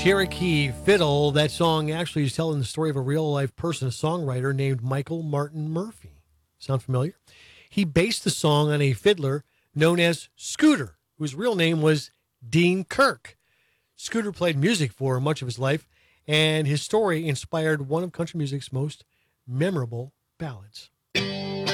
Cherokee Fiddle. That song actually is telling the story of a real life person, a songwriter named Michael Martin Murphey. Sound familiar? He based the song on a fiddler known as Scooter, whose real name was Dean Kirk. Scooter played music for much of his life, and his story inspired one of country music's most memorable ballads.